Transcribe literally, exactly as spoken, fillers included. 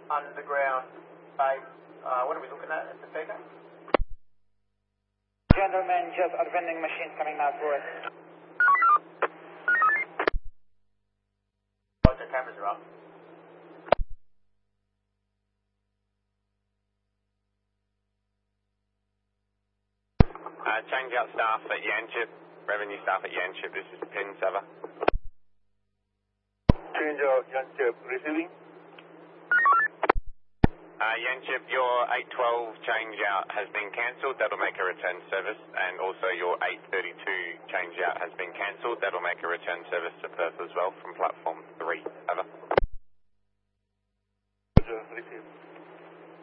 underground base. Uh, what are we looking at at the Tega? Gentlemen, just a vending machine coming now for us. Oh, the cameras are up. Uh, change out staff at Yanchep, revenue staff at Yanchep, this is Pin Sava. Change out Yanchep, receiving. Uh, Yanchep, your eight twelve change out has been cancelled, that'll make a return service, and also your eight thirty-two change out has been cancelled, that'll make a return service to Perth as well from platform three. Over. Roger, receive.